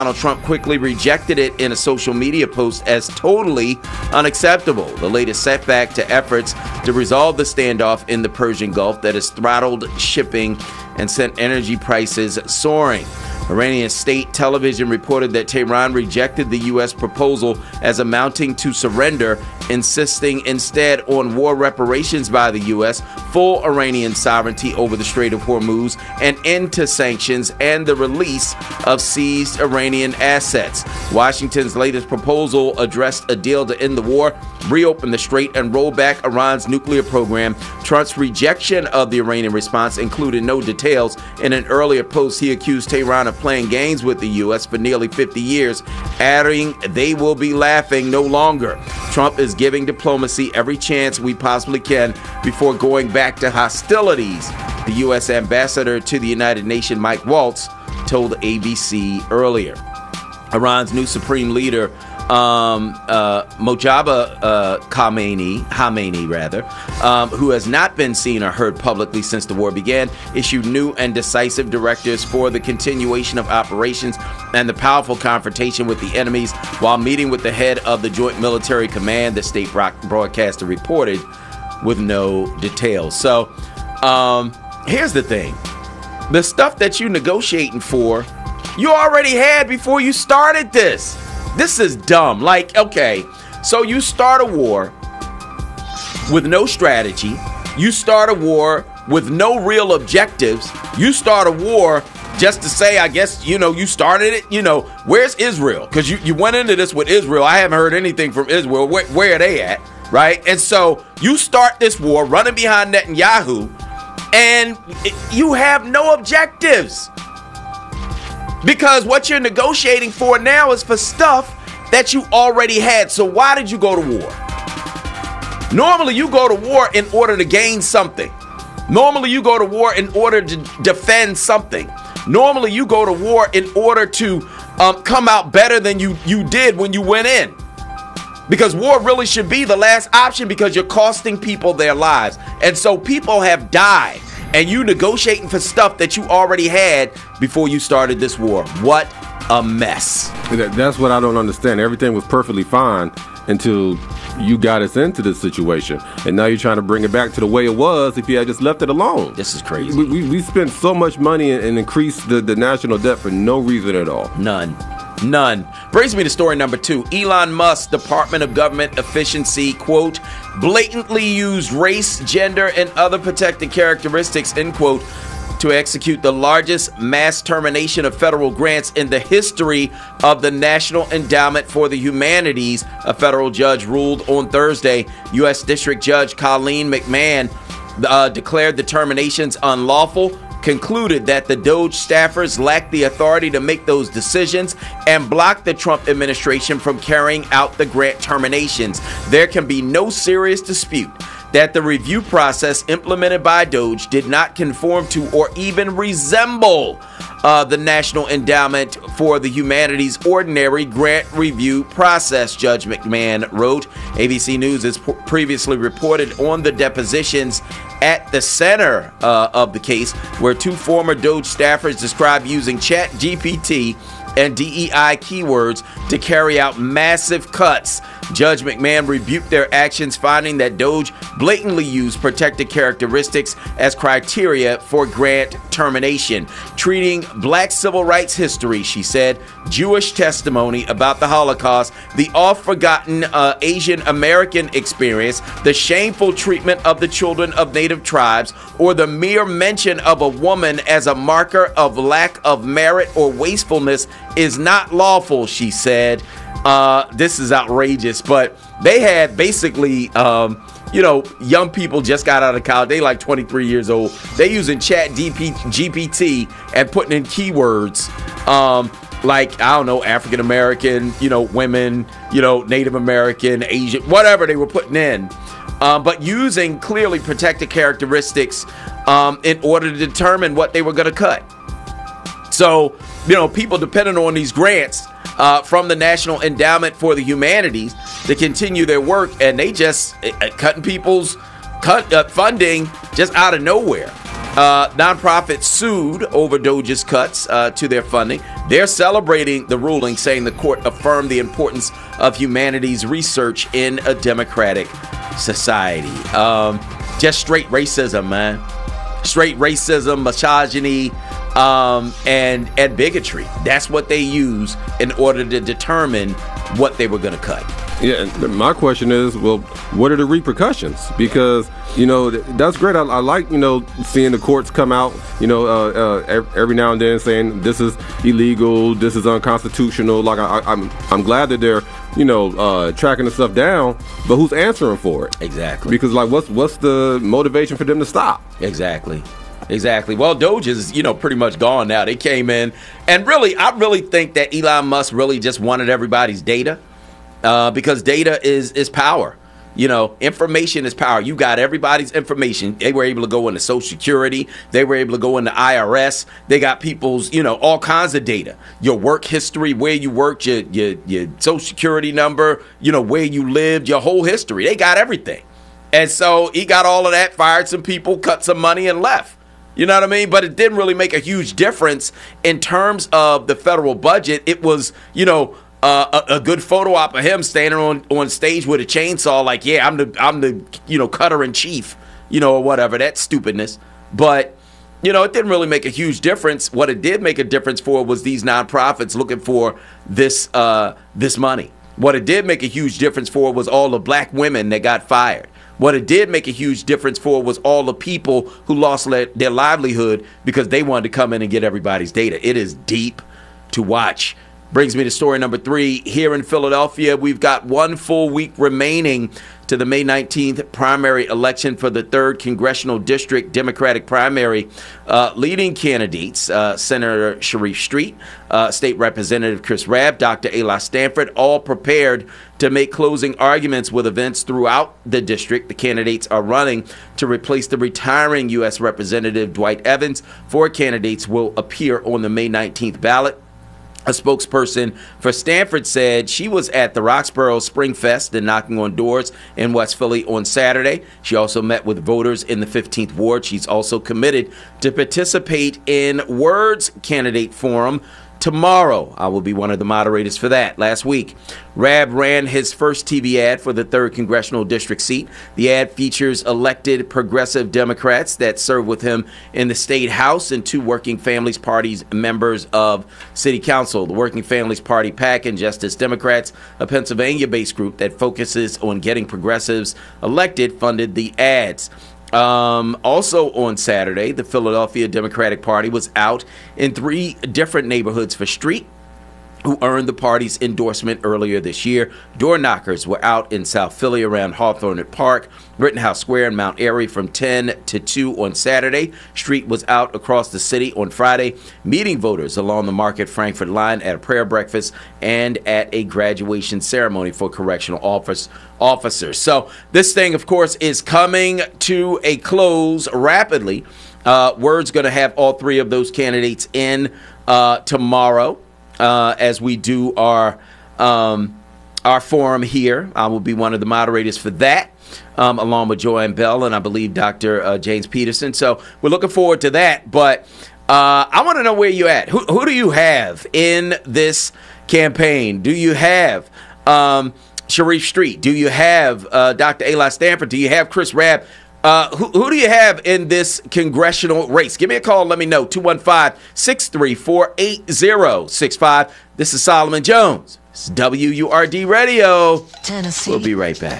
Donald Trump quickly rejected it in a social media post as totally unacceptable. The latest setback to efforts to resolve the standoff in the Persian Gulf that has throttled shipping and sent energy prices soaring. Iranian state television reported that Tehran rejected the U.S. proposal as amounting to surrender, insisting instead on war reparations by the U.S., full Iranian sovereignty over the Strait of Hormuz, an end to sanctions, and the release of seized Iranian assets. Washington's latest proposal addressed a deal to end the war, reopen the strait, and roll back Iran's nuclear program. Trump's rejection of the Iranian response included no details. In an earlier post, he accused Tehran of playing games with the U.S. for nearly 50 years, adding, "They will be laughing no longer." Trump is giving diplomacy every chance we possibly can before going back to hostilities, the U.S. ambassador to the United Nations, Mike Waltz, told ABC earlier. Iran's new supreme leader, Mojtaba Khamenei, who has not been seen or heard publicly since the war began, issued new and decisive directives for the continuation of operations and the powerful confrontation with the enemies while meeting with the head of the Joint Military Command, the state broadcaster reported, with no details. So here's the thing. The stuff that you're negotiating for, you already had before you started this. This is dumb. Like, okay, so you start a war with no strategy. You start a war with no real objectives. You start a war just to say, I guess, you started it. Where's Israel? Because you went into this with Israel. I haven't heard anything from Israel. Where are they at? Right? And so you start this war running behind Netanyahu, and you have no objectives. Because what you're negotiating for now is for stuff that you already had. So why did you go to war? Normally you go to war in order to gain something. Normally you go to war in order to defend something. Normally you go to war in order to come out better than you did when you went in. Because war really should be the last option, because you're costing people their lives. And so people have died, and you negotiating for stuff that you already had before you started this war. What a mess. That's what I don't understand. Everything was perfectly fine until you got us into this situation. And now you're trying to bring it back to the way it was if you had just left it alone. This is crazy. We spent so much money and increased the national debt for no reason at all. None. Brings me to story number 2. Elon Musk, Department of Government Efficiency, quote, blatantly used race, gender, and other protected characteristics, end quote, to execute the largest mass termination of federal grants in the history of the National Endowment for the Humanities, a federal judge ruled on Thursday. U.S. District Judge Colleen McMahon declared the terminations unlawful, concluded that the DOJ staffers lacked the authority to make those decisions, and blocked the Trump administration from carrying out the grant terminations. There can be no serious dispute that the review process implemented by DOJ did not conform to or even resemble the National Endowment for the Humanities ordinary grant review process, Judge McMahon wrote. ABC News has previously reported on the depositions at the center of the case, where 2 former DOJ staffers described using ChatGPT and DEI keywords to carry out massive cuts. Judge McMahon rebuked their actions, finding that DOJ blatantly used protected characteristics as criteria for grant termination, treating Black civil rights history, she said, Jewish testimony about the Holocaust, the oft-forgotten Asian American experience, the shameful treatment of the children of Native tribes, or the mere mention of a woman as a marker of lack of merit or wastefulness is not lawful, she said. This is outrageous, but they had basically, young people just got out of college. They like 23 years old. They using ChatGPT and putting in keywords, like, I don't know, African American, women, Native American, Asian, whatever they were putting in, but using clearly protected characteristics in order to determine what they were going to cut. So, people depending on these grants from the National Endowment for the Humanities to continue their work, and they just cutting people's funding just out of nowhere. Nonprofits sued over DOJ's cuts to their funding. They're celebrating the ruling, saying the court affirmed the importance of humanities research in a democratic society. Just straight racism, man. Straight racism, misogyny, and bigotry. That's what they use in order to determine what they were going to cut. Yeah, and my question is, well, what are the repercussions? Because, that's great. I like, seeing the courts come out, every now and then saying this is illegal, this is unconstitutional. Like, I'm glad that they're, tracking the stuff down, but who's answering for it? Exactly. Because, like, what's the motivation for them to stop? Exactly. Well, Doge is, pretty much gone now. They came in, and really, I really think that Elon Musk really just wanted everybody's data. Because data is power. Information is power. You got everybody's information. They were able to go into Social Security. They were able to go into IRS. They got people's, all kinds of data. Your work history, where you worked, your Social Security number, where you lived, your whole history. They got everything. And so he got all of that, fired some people, cut some money, and left. You know what I mean? But it didn't really make a huge difference in terms of the federal budget. It was, a good photo op of him standing on stage with a chainsaw, like, yeah, I'm the cutter in chief, or whatever, that stupidness. But it didn't really make a huge difference. What it did make a difference for was these nonprofits looking for this money. What it did make a huge difference for was all the black women that got fired. What it did make a huge difference for was all the people who lost their livelihood because they wanted to come in and get everybody's data. It is deep to watch. Brings me to story number 3. Here in Philadelphia, we've got 1 full week remaining to the May 19th primary election for the 3rd Congressional District Democratic primary. Leading candidates, Senator Sharif Street, State Representative Chris Rabb, Dr. Eli Stanford, all prepared to make closing arguments with events throughout the district. The candidates are running to replace the retiring U.S. Representative Dwight Evans. 4 candidates will appear on the May 19th ballot. A spokesperson for Stanford said she was at the Roxborough Spring Fest and knocking on doors in West Philly on Saturday. She also met with voters in the 15th Ward. She's also committed to participate in Words Candidate Forum tomorrow. I will be one of the moderators for that. Last week, Rabb ran his first TV ad for the 3rd Congressional District seat. The ad features elected progressive Democrats that serve with him in the State House and 2 Working Families Party's members of City Council. The Working Families Party PAC and Justice Democrats, a Pennsylvania-based group that focuses on getting progressives elected, funded the ads. Also on Saturday, the Philadelphia Democratic Party was out in 3 different neighborhoods for Street, who earned the party's endorsement earlier this year. Door knockers were out in South Philly around Hawthorne Park, Rittenhouse Square, and Mount Airy from 10 to 2 on Saturday. Street was out across the city on Friday, meeting voters along the Market Frankford line at a prayer breakfast and at a graduation ceremony for correctional officers. So this thing, of course, is coming to a close rapidly. Word's going to have all 3 of those candidates in tomorrow. As we do our forum here. I will be one of the moderators for that, along with Joanne Bell and I believe Dr. James Peterson. So we're looking forward to that. But I want to know where you're at. Who do you have in this campaign? Do you have Sharif Street? Do you have Dr. Eli Stanford? Do you have Chris Rabb? Who do you have in this congressional race? Give me a call. Let me know. 215-634-8065. This is Solomon Jones. It's WURD Radio. Tennessee. We'll be right back.